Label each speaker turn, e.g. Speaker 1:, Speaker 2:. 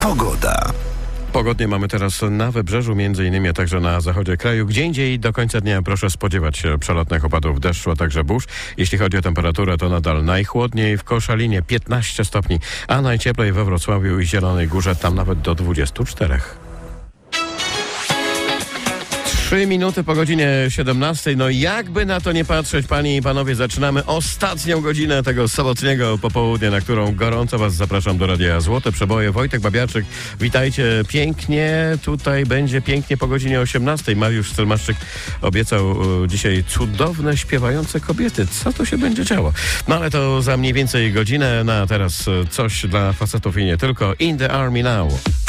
Speaker 1: Pogoda.
Speaker 2: Pogodnie mamy teraz na wybrzeżu, między innymi, a także na zachodzie kraju. Gdzie indziej do końca dnia proszę spodziewać się przelotnych opadów deszczu, a także burz. Jeśli chodzi o temperaturę, to nadal najchłodniej w Koszalinie 15 stopni, a najcieplej we Wrocławiu i Zielonej Górze, tam nawet do 24. 3 minuty po godzinie 17. No jakby na to nie patrzeć, panie i panowie, zaczynamy ostatnią godzinę tego sobotniego popołudnia, na którą gorąco was zapraszam do Radia Złote Przeboje. Wojtek Babiarczyk, witajcie pięknie. Tutaj będzie pięknie po godzinie 18. Mariusz Stelmaszczyk obiecał dzisiaj cudowne, śpiewające kobiety. Co to się będzie działo? No ale to za mniej więcej godzinę. No a teraz coś dla facetów i nie tylko. In the Army Now.